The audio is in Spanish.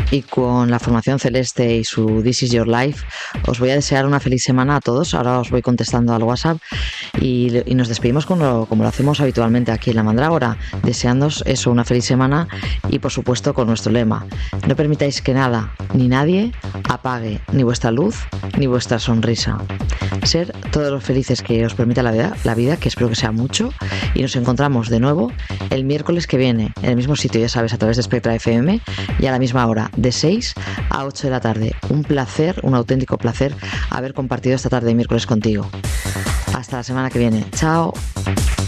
y con la formación celeste y su This is Your Life, os voy a desear una feliz semana a todos. Ahora os voy contestando al WhatsApp y nos despedimos como lo hacemos habitualmente aquí en La Mandrágora, deseándoos eso, una feliz semana y por supuesto con nuestro lema: no permitáis que nada ni nadie apague ni vuestra luz ni vuestra sonrisa. Ser todos los felices que os permita la vida, que espero que sea mucho, y nos encontramos de nuevo el miércoles que viene en el mismo sitio, ya sabes, a través de Spectra FM y a la misma hora, de 6 a 8 de la tarde. Un placer, un auténtico placer haber compartido esta tarde de miércoles contigo. Hasta la semana que viene. Chao.